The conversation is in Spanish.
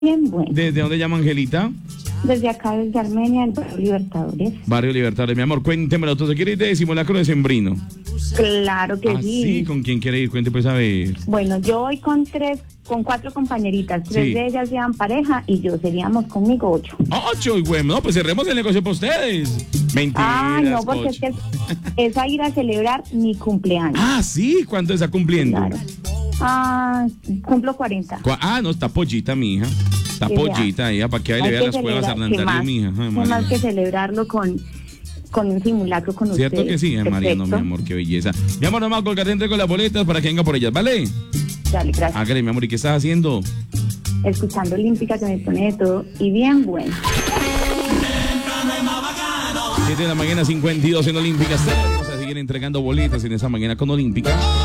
bien bueno. ¿Desde dónde llama Angelita? Desde acá, desde Armenia, el barrio Libertadores. Barrio Libertadores. Mi amor, cuéntemelo. ¿Tú quieres ir de simulacro de sembrino? Claro que sí. Sí, ¿con quién quiere ir? Cuente pues a ver. Bueno, yo voy con 4 compañeritas. 3 Sí. de ellas sean pareja y yo seríamos conmigo 8. 8, y bueno, no, pues cerremos el negocio para ustedes. Mentiras, Ay, no, porque 8. es que es a ir a celebrar mi cumpleaños. Ah, sí, ¿cuánto está cumpliendo? Claro. Cumplo 40. No, está pollita, mi hija. Está Sí, pollita ella, para que ahí le Hay vea que las cuevas a celebrar, ¿qué Hernán Darío, más? mi hija. Ay, ¿Qué María. más que celebrarlo con un simulacro con ustedes? ¿Cierto que sí? Ay, María, no, mi Perfecto. amor, qué belleza. Mi amor, nomás colgar entre con las boletas para que venga por ellas, ¿vale? Dale, gracias. Hágale, mi amor, ¿y qué estás haciendo? Escuchando Olímpica, que me pone de todo y bien bueno. 7 de la mañana, 52 en Olímpica. Vamos a seguir entregando boletas en esa mañana con Olímpica.